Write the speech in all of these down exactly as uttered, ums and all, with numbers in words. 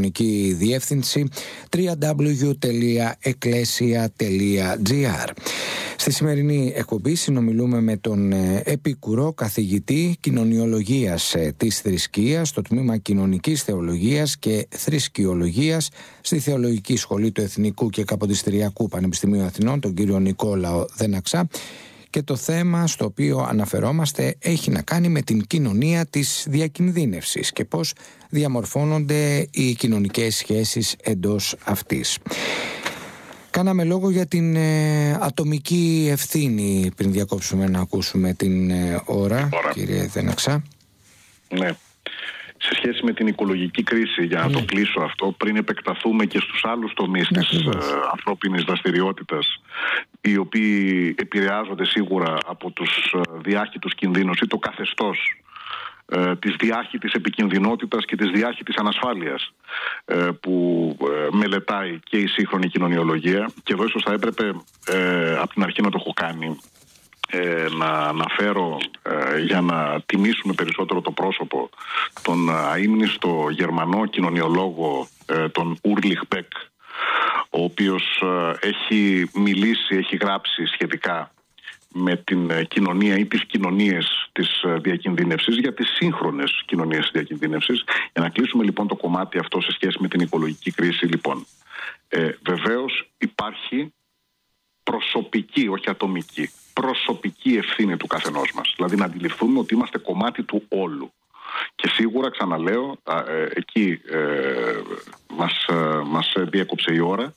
ηλεκτρονική διεύθυνση double-u double-u double-u τελεία εκκλέσια τελεία τζι άρ. Στη σημερινή εκπομπή συνομιλούμε με τον επίκουρο καθηγητή κοινωνιολογίας της θρησκείας στο τμήμα κοινωνικής θεολογίας και θρησκειολογίας στη Θεολογική Σχολή του Εθνικού και Καποδιστριακού Πανεπιστημίου Αθηνών, τον κύριο Νικόλαο Δέναξα. Και το θέμα στο οποίο αναφερόμαστε έχει να κάνει με την κοινωνία της διακινδύνευσης και πώς διαμορφώνονται οι κοινωνικές σχέσεις εντός αυτής. Κάναμε λόγο για την ε, ατομική ευθύνη πριν διακόψουμε να ακούσουμε την ε, ώρα, ώρα, κύριε Δέναξα. Ναι. Σε σχέση με την οικολογική κρίση, για να ναι. το κλείσω αυτό, πριν επεκταθούμε και στους άλλους τομείς ναι, της ε, ανθρώπινης δραστηριότητας, οι οποίοι επηρεάζονται σίγουρα από τους ε, διάχυτους κινδύνους ή το καθεστώς ε, της διάχυτης επικινδυνότητας και της διάχυτης ανασφάλειας ε, που ε, μελετάει και η σύγχρονη κοινωνιολογία. Και εδώ ίσως θα έπρεπε ε, από την αρχή να το έχω κάνει, Ε, να αναφέρω ε, για να τιμήσουμε περισσότερο το πρόσωπο τον αείμνηστο γερμανό κοινωνιολόγο ε, τον Ούλριχ Μπεκ, ο οποίος ε, έχει μιλήσει, έχει γράψει σχετικά με την ε, κοινωνία ή τις κοινωνίες της ε, διακινδύνευσης, για τις σύγχρονες κοινωνίες της διακινδύνευσης. Για να κλείσουμε λοιπόν το κομμάτι αυτό σε σχέση με την οικολογική κρίση, λοιπόν, ε, βεβαίως υπάρχει προσωπική, όχι ατομική, προσωπική ευθύνη του καθενός μας. Δηλαδή να αντιληφθούμε ότι είμαστε κομμάτι του όλου. Και σίγουρα, ξαναλέω, ε, εκεί ε, μας, ε, μας διέκοψε η ώρα,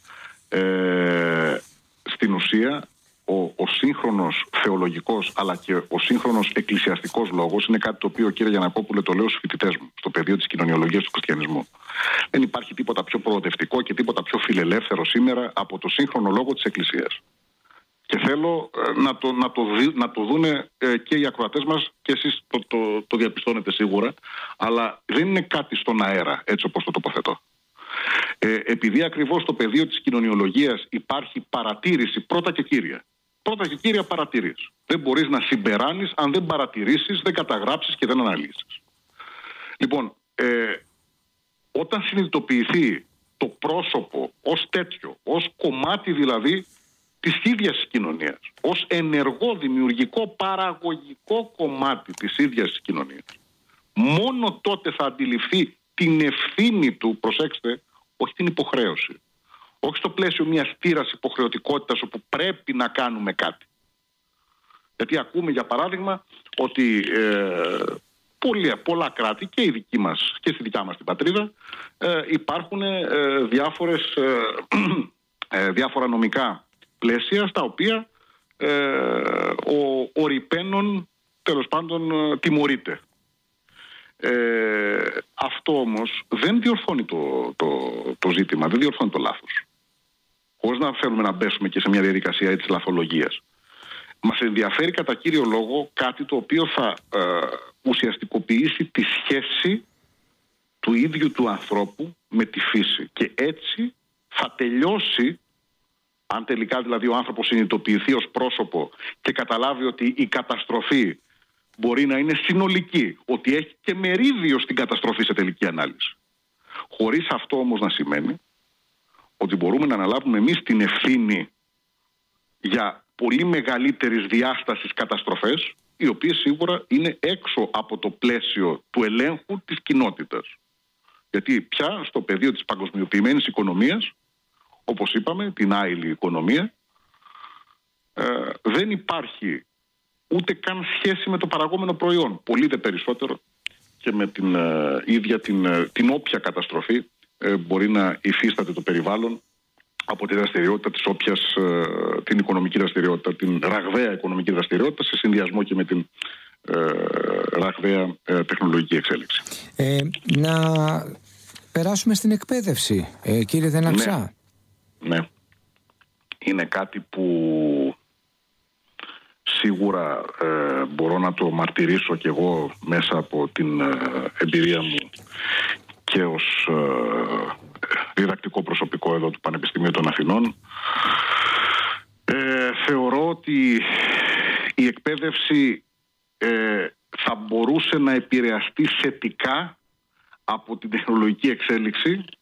ε, στην ουσία ο, ο σύγχρονος θεολογικός αλλά και ο σύγχρονος εκκλησιαστικός λόγος είναι κάτι το οποίο, κύριε Γιαννακόπουλε, το λέω στους φοιτητές μου στο πεδίο της κοινωνιολογίας του χριστιανισμού. Δεν υπάρχει τίποτα πιο προοδευτικό και τίποτα πιο φιλελεύθερο σήμερα από το σύγχρονο λόγο της Εκκλησίας. Και θέλω ε, να, το, να, το δει, να το δούνε ε, και οι ακροατές μας, και εσείς το, το, το διαπιστώνετε σίγουρα, αλλά δεν είναι κάτι στον αέρα, έτσι όπως το τοποθετώ. Ε, επειδή ακριβώς στο πεδίο της κοινωνιολογίας υπάρχει παρατήρηση, πρώτα και κύρια. Πρώτα και κύρια παρατήρηση. Δεν μπορείς να συμπεράνεις αν δεν παρατηρήσεις, δεν καταγράψεις και δεν αναλύσεις. Λοιπόν, ε, όταν συνειδητοποιηθεί το πρόσωπο ως τέτοιο, ως κομμάτι δηλαδή της ίδιας της κοινωνίας, ως ενεργό, δημιουργικό, παραγωγικό κομμάτι της ίδιας της κοινωνίας, μόνο τότε θα αντιληφθεί την ευθύνη του, προσέξτε, όχι την υποχρέωση. Όχι στο πλαίσιο μιας τήρας υποχρεωτικότητας όπου πρέπει να κάνουμε κάτι. Γιατί ακούμε, για παράδειγμα, ότι ε, πολλά, πολλά κράτη και, η δική μας, και στη δικιά μας την πατρίδα ε, υπάρχουν ε, διάφορες, ε, ε, διάφορα νομικά πλαίσια στα οποία ε, ο, ο ρηπαίνων τέλος πάντων ε, τιμωρείται. Ε, αυτό όμως δεν διορθώνει το, το, το ζήτημα, δεν διορθώνει το λάθος. Χωρίς να θέλουμε να μπέσουμε και σε μια διαδικασία της λαθολογίας. Μας ενδιαφέρει κατά κύριο λόγο κάτι το οποίο θα ε, ουσιαστικοποιήσει τη σχέση του ίδιου του ανθρώπου με τη φύση. Και έτσι θα τελειώσει, αν τελικά δηλαδή ο άνθρωπος συνειδητοποιηθεί ως πρόσωπο και καταλάβει ότι η καταστροφή μπορεί να είναι συνολική, ότι έχει και μερίδιο στην καταστροφή σε τελική ανάλυση. Χωρίς αυτό όμως να σημαίνει ότι μπορούμε να αναλάβουμε εμείς την ευθύνη για πολύ μεγαλύτερης διάστασης καταστροφές, οι οποίες σίγουρα είναι έξω από το πλαίσιο του ελέγχου της κοινότητας. Γιατί πια στο πεδίο της παγκοσμιοποιημένης οικονομίας, όπως είπαμε, την άειλη οικονομία, ε, δεν υπάρχει ούτε καν σχέση με το παραγόμενο προϊόν. Πολύ δε περισσότερο και με την ε, ίδια την, ε, την όποια καταστροφή ε, μπορεί να υφίσταται το περιβάλλον από τη δραστηριότητα της όποιας, ε, την οικονομική δραστηριότητα, την ραγδαία οικονομική δραστηριότητα, σε συνδυασμό και με την ε, ραγδαία ε, τεχνολογική εξέλιξη. Ε, να περάσουμε στην εκπαίδευση, ε, κύριε Δέναξα. Ναι. ναι. Είναι κάτι που σίγουρα ε, μπορώ να το μαρτυρήσω κι εγώ μέσα από την ε, εμπειρία μου και ως ε, διδακτικό προσωπικό εδώ του Πανεπιστημίου των Αθηνών. Ε, θεωρώ ότι η εκπαίδευση ε, θα μπορούσε να επηρεαστεί θετικά από την τεχνολογική εξέλιξη